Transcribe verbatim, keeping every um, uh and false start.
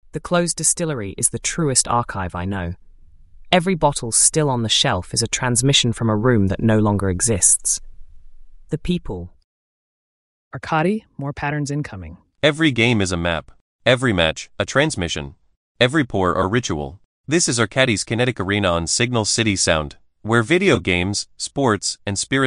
The closed distillery is the truest archive I know. Every bottle still on the shelf is a transmission from a room that no longer exists. The people. Arkady, more patterns incoming. Every game is a map. Every match, a transmission. Every pour a ritual. This is Arkady's Kinetic Arena on Signal City Sound, where video games, sports, and spirit